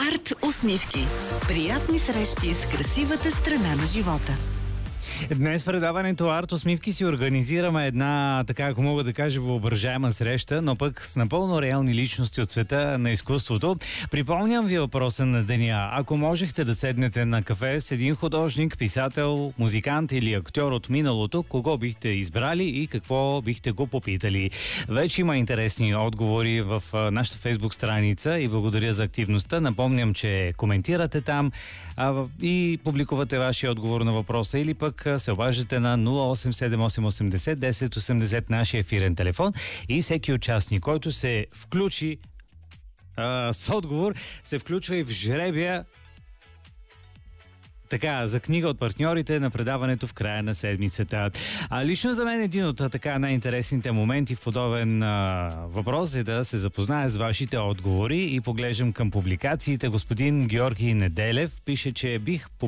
Арт усмивки. Приятни срещи с красивата страна на живота. Днес предаването Арт усмивки си организираме една, така ако мога да кажа, въображаема среща, но пък с напълно реални личности от света на изкуството. Припомням ви въпроса на деня. Ако можехте да седнете на кафе с един художник, писател, музикант или актьор от миналото, кого бихте избрали и какво бихте го попитали? Вече има интересни отговори в нашата фейсбук страница и благодаря за активността. Напомням, че коментирате там и публикувате вашия отговор на въпроса или пък се обаждате на 0878801080 нашия ефирен телефон и всеки участник, който се включи с отговор, се включва и в жребия за книга от партньорите на предаването в края на седмицата. Лично за мен един от най-интересните моменти в подобен въпрос е да се запозная с вашите отговори и поглеждам към публикациите. Господин Георги Неделев пише, че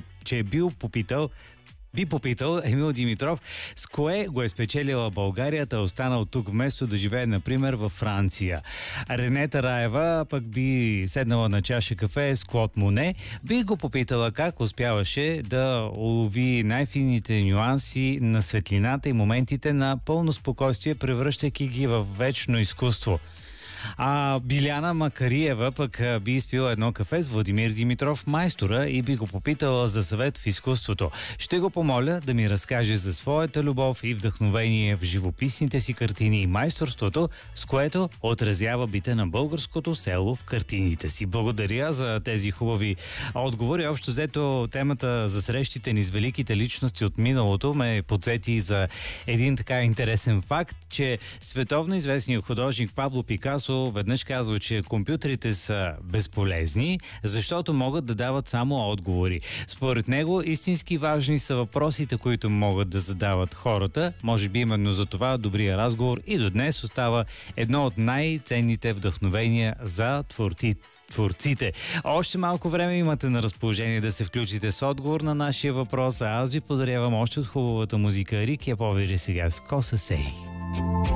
би попитал Емил Димитров с кое го е спечелила България, е останал тук вместо да живее, например, във Франция. Ренета Раева пък би седнала на чаша кафе с Клод Моне. Би го попитала как успяваше да улови най-фините нюанси на светлината и моментите на пълно спокойствие, превръщайки ги в вечно изкуство. Биляна Макариева пък би изпила едно кафе с Владимир Димитров, майстора, и би го попитала за съвет в изкуството. Ще го помоля да ми разкаже за своята любов и вдъхновение в живописните си картини и майсторството, с което отразява бита на българското село в картините си. Благодаря за тези хубави отговори. Общо взето темата за срещите ни с великите личности от миналото ме подсети за един така интересен факт, че световно известният художник Пабло Пикасо веднъж казва, че компютрите са безполезни, защото могат да дават само отговори. Според него истински важни са въпросите, които могат да задават хората. Може би именно за това добрия разговор и до днес остава едно от най-ценните вдъхновения за творците. Още малко време имате на разположение да се включите с отговор на нашия въпрос, а аз ви подарявам още от хубавата музика. Рик я повери сега с Коса Сей.